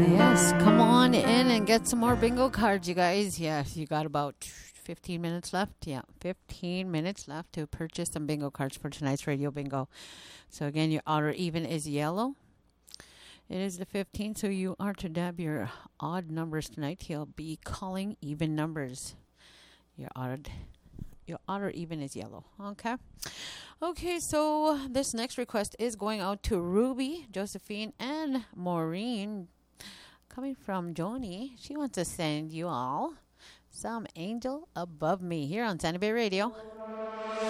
Yes, come on in and get some more bingo cards, you guys. Yes, you got about 15 minutes left. Yeah, 15 minutes left to purchase some bingo cards for tonight's radio bingo. So again, your odd or even is yellow. It is the 15th, so you are to dab your odd numbers tonight. He'll be calling even numbers. Your odd or even is yellow. Okay. Okay, so this next request is going out to Ruby, Josephine, and Maureen. Coming from Joni, she wants to send you all some Angel Above Me here on Sandy Bay Radio.